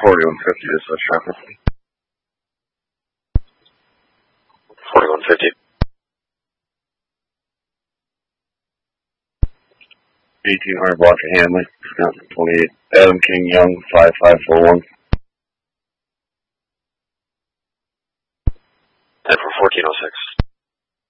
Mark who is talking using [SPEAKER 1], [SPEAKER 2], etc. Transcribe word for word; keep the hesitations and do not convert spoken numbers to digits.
[SPEAKER 1] forty-one fifty, this is traffic.
[SPEAKER 2] forty-one fifty.
[SPEAKER 1] eighteen hundred block of Hanley, Wisconsin twenty-eight. Adam King Young, five five four one.
[SPEAKER 2] ten for fourteen oh six.